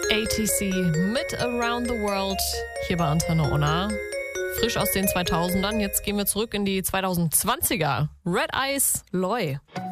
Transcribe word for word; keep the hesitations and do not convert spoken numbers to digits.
A T C mit Around the World hier bei Antenne Unna. Frisch aus den zweitausendern. Jetzt gehen wir zurück in die zweitausendzwanziger. Red Eyes Loy.